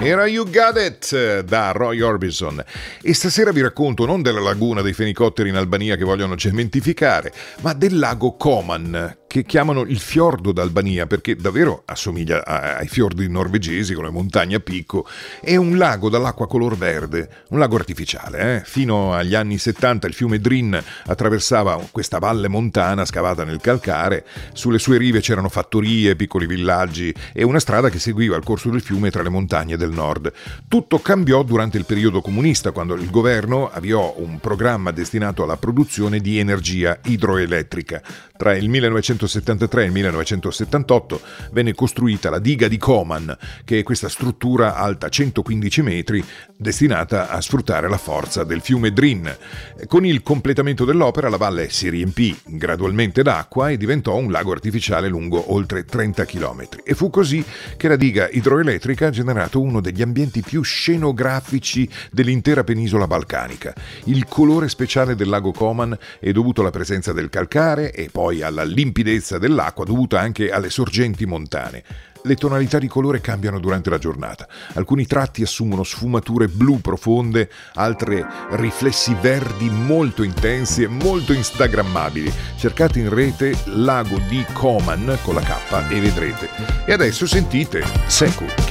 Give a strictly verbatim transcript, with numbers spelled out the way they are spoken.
Era You Got It da Roy Orbison. E stasera vi racconto non della laguna dei fenicotteri in Albania che vogliono cementificare, ma del lago Koman, che chiamano il fiordo d'Albania perché davvero assomiglia ai fiordi norvegesi con le montagne a picco. È un lago dall'acqua color verde, un lago artificiale. Eh? Fino agli anni settanta il fiume Drin attraversava questa valle montana scavata nel calcare. Sulle sue rive c'erano fattorie, piccoli villaggi e una strada che seguiva il corso del fiume tra le montagne del nord. Tutto cambiò durante il periodo comunista, quando il governo avviò un programma destinato alla produzione di energia idroelettrica. Tra il millenovecentosettantatré e il millenovecentosettantotto venne costruita la diga di Koman, che è questa struttura alta centoquindici metri destinata a sfruttare la forza del fiume Drin. Con il completamento dell'opera la valle si riempì gradualmente d'acqua e diventò un lago artificiale lungo oltre trenta chilometri. E fu così che la diga idroelettrica ha generato uno degli ambienti più scenografici dell'intera penisola balcanica. Il colore speciale del lago Koman è dovuto alla presenza del calcare e poi alla limpidezza dell'acqua dovuta anche alle sorgenti montane. Le tonalità di colore cambiano durante la giornata. Alcuni tratti assumono sfumature blu profonde, altre riflessi verdi molto intensi e molto instagrammabili. Cercate in rete Lago di Koman con la K e vedrete. E adesso sentite Seku.